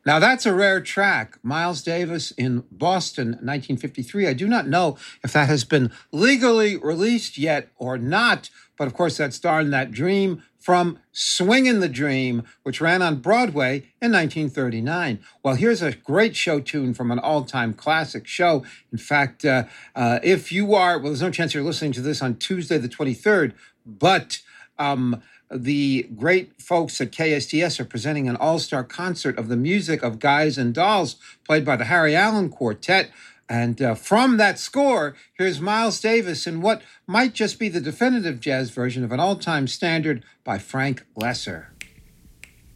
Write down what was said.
Now, that's a rare track. Miles Davis in Boston, 1953. I do not know if that has been legally released yet or not, but of course, that's Darn That Dream from Swingin' the Dream, which ran on Broadway in 1939. Well, here's a great show tune from an all-time classic show. In fact, if you are, well, there's no chance you're listening to this on Tuesday the 23rd, but the great folks at KSTS are presenting an all-star concert of the music of Guys and Dolls, played by the Harry Allen Quartet. And from that score, here's Miles Davis in what might just be the definitive jazz version of an all-time standard by Frank Lesser.